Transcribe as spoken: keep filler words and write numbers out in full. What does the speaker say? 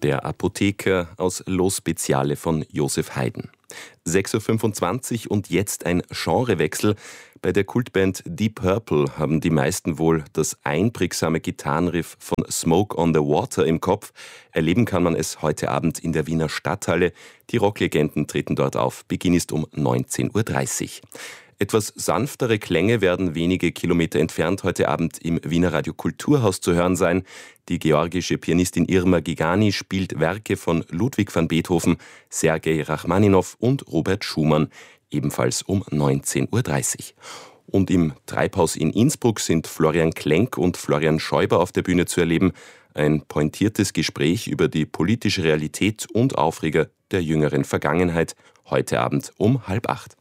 Der Apotheker aus Lo Speziale von Joseph Haydn. sechs Uhr fünfundzwanzig und jetzt ein Genrewechsel. Bei der Kultband Deep Purple haben die meisten wohl das einprägsame Gitarrenriff von Smoke on the Water im Kopf. Erleben kann man es heute Abend in der Wiener Stadthalle. Die Rocklegenden treten dort auf. Beginn ist um neunzehn Uhr dreißig. Etwas sanftere Klänge werden wenige Kilometer entfernt heute Abend im Wiener Radio Kulturhaus zu hören sein. Die georgische Pianistin Irma Gigani spielt Werke von Ludwig van Beethoven, Sergei Rachmaninow und Robert Schumann, ebenfalls um neunzehn Uhr dreißig. Und im Treibhaus in Innsbruck sind Florian Klenk und Florian Schäuber auf der Bühne zu erleben. Ein pointiertes Gespräch über die politische Realität und Aufreger der jüngeren Vergangenheit, heute Abend um halb acht.